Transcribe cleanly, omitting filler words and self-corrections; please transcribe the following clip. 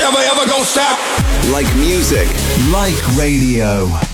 never ever gonna stop. Like music, like radio.